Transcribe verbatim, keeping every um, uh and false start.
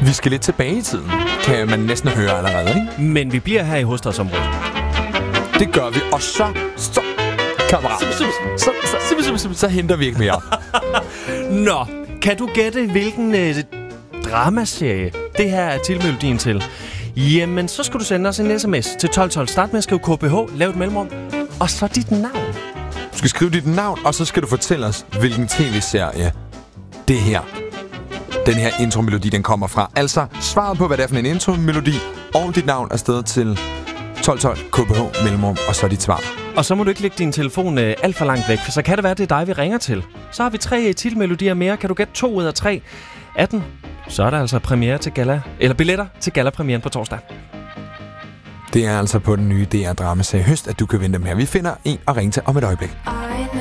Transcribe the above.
Vi skal lidt tilbage i tiden, kan man næsten høre allerede, ikke? Men vi bliver her i hovedstadsområdet. Det gør vi, og så, så, kammerat, så, så, så, så, så, så henter vi ikke mere. Nå, kan du gætte, hvilken øh, dramaserie det her er titelmelodien til? Jamen, så skal du sende os en sms til tolv tolv. Start med at skrive K B H, lav et mellemrum, og så dit navn. Du skal skrive dit navn, og så skal du fortælle os, hvilken tv-serie det her, den her intromelodi, den kommer fra. Altså, svaret på, hvad det er for en intromelodi, og dit navn er stedet til tolv tolv K B H mellemrum, og så dit svar. Og så må du ikke lægge din telefon øh, alt for langt væk, for så kan det være, det er dig, vi ringer til. Så har vi tre titelmelodier mere. Kan du gætte to ud af tre af den? Så er der altså premiere til gala, eller billetter til gala-premieren på torsdag. Det er altså på den nye D R Dramaserie Høst, at du kan vinde dem her. Vi finder en og ringe til om et øjeblik.